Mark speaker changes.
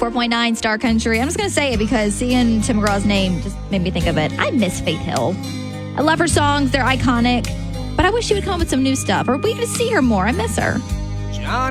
Speaker 1: 94.9 Star Country. I'm just going to say it because seeing Tim McGraw's name just made me think of it. I miss Faith Hill. I love her songs. They're iconic. But I wish she would come up with some new stuff. Or we could see her more. I miss her.
Speaker 2: Johnny